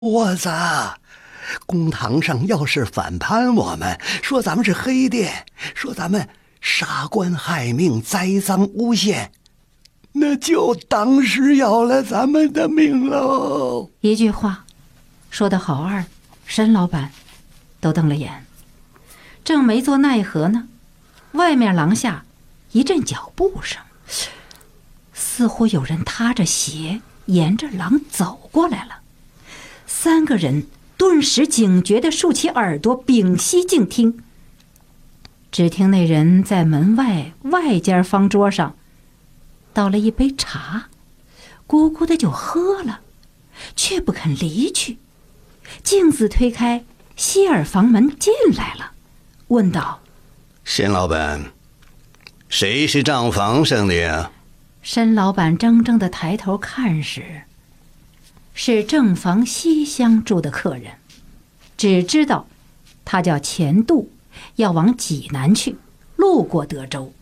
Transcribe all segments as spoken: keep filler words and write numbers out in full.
我子，公堂上要是反判我们，说咱们是黑店，说咱们杀官害命、栽赃诬陷，那就当是要了咱们的命喽。 一句话说得好二，申老板都瞪了眼，正没做奈何呢，外面廊下一阵脚步声，似乎有人踏着鞋沿着廊走过来了。三个人顿时警觉地竖起耳朵，屏息静听。只听那人在门外外间方桌上倒了一杯茶，咕咕的就喝了，却不肯离去，径自推开西耳房门进来了，问道： 申老板，谁是账房上的呀？ 申老板怔怔地抬头看时，是正房西厢住的客人，只知道他叫钱度，要往济南去，路过德州。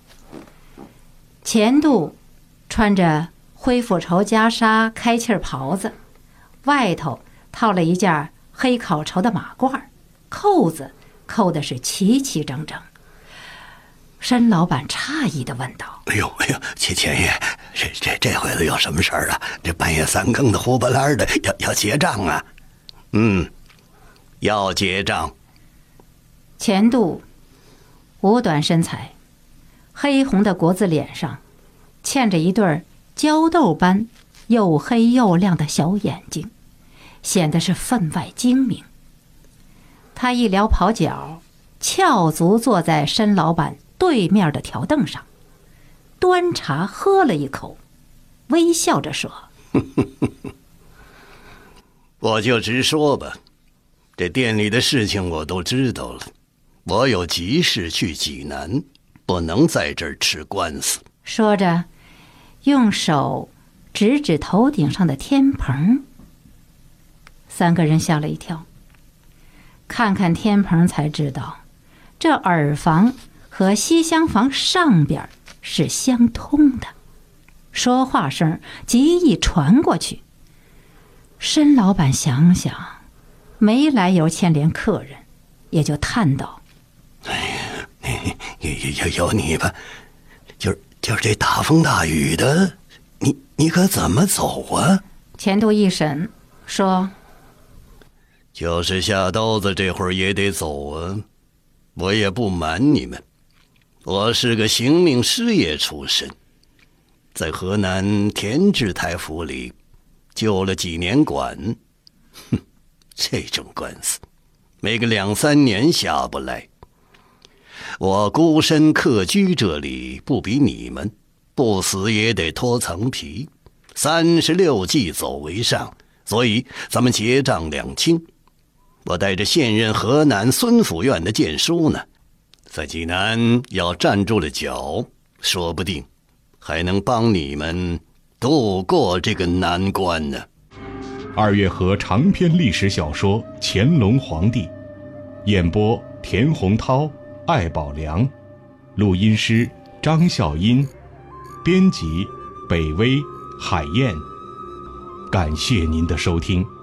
钱度穿着灰复绸袈裟开气袍子，外头套了一件黑烤绸的马褂，扣子扣的是齐齐整整。申老板诧异地问道： 哎呦哎呦，钱钱爷，这这这回子有什么事儿啊？这半夜三更的胡巴拉的，要要结账啊？嗯，要结账。 钱度五短身材，黑红的国字脸上嵌着一对焦豆般又黑又亮的小眼睛，显得是分外精明。他一撩袍角，翘足坐在申老板对面的条凳上，端茶喝了一口，微笑着说： 我就直说吧，这店里的事情我都知道了，我有急事去济南，不能在这儿吃官司。 说着用手指指头顶上的天棚。三个人吓了一跳，看看天棚才知道，这耳房和西厢房上边是相通的，说话声极易传过去。申老板想想没来由牵连客人，也就叹道： 哎呀，有有有你吧，就是就是这大风大雨的，你你可怎么走啊？ 钱度一审说： 就是下刀子这会儿也得走啊，我也不瞒你们，我是个刑命师爷出身，在河南田志台府里救了几年管，哼，这种官司没个两三年下不来。我孤身客居这里，不比你们，不死也得脱层皮，三十六计走为上，所以咱们结账两清。我带着现任河南孙府院的荐书呢，在济南要站住了脚，说不定还能帮你们度过这个难关呢。 二月河长篇历史小说《乾隆皇帝》，演播田洪涛、艾宝良，录音师张笑音，编辑北威、海燕。感谢您的收听。